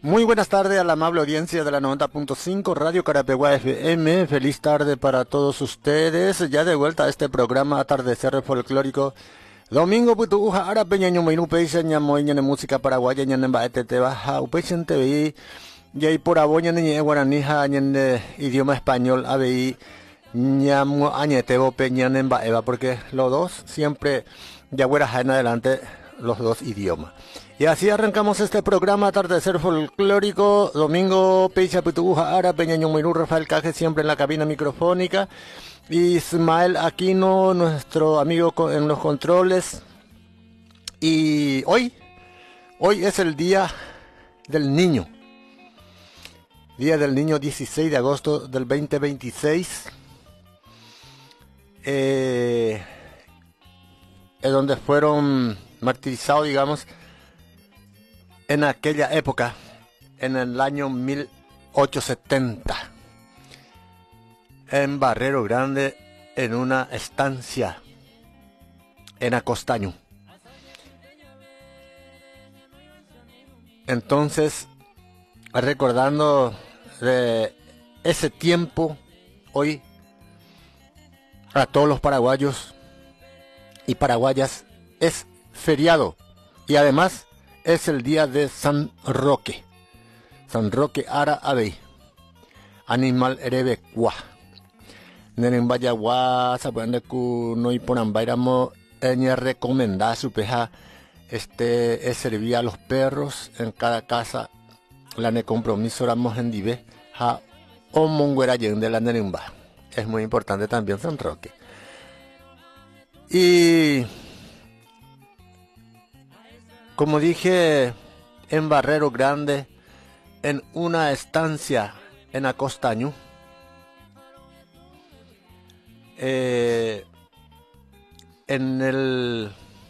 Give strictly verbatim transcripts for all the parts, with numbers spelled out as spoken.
Muy buenas tardes a la amable audiencia de la noventa punto cinco Radio Carapeguá F M. Feliz tarde para todos ustedes. Ya de vuelta a este programa Atardecer Folclórico. Domingo putuja ara peñaño moinu peisa ñamoiña de música paraguaya ñane mbaete te baja upechen te vi y ahí por aboña de guaranija ñane idioma español abi ñamo añetebo peñane mbaeva porque los dos siempre ya fuera en adelante los dos idiomas. Y así arrancamos este programa Atardecer Folclórico. Domingo Peicha Putuja Ara Peñaño Moinú Rafael Caje siempre en la cabina microfónica. Ismael Aquino, nuestro amigo en los controles. Y hoy, hoy es el día del niño. Día del niño dieciséis de agosto del veinte veintiséis. Eh, es donde fueron martirizados, digamos, en aquella época, en el año mil ochocientos setenta, en Barrero Grande, en una estancia en Acostaño. Entonces, recordando de ese tiempo, hoy a todos los paraguayos y paraguayas es feriado y además es el día de San Roque. San Roque Ara Abey. Animal Erebe Kwa. Nenen vaya gua sabuende ku no iponan bairamo eñe recomendada su peja. Este es servir a los perros en cada casa. La ne compromiso ramos en dive. Ha omonguera de la nenumba. Es muy importante también San Roque. Y como dije, en Barrero Grande, en una estancia en Acostaño, eh, en el,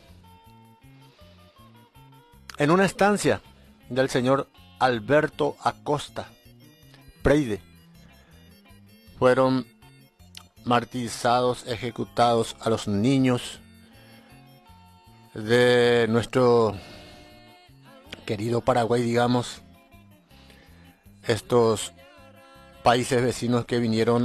en una estancia del señor Alberto Acosta Preide, fueron martirizados, ejecutados a los niños de nuestro querido Paraguay, digamos, estos países vecinos que vinieron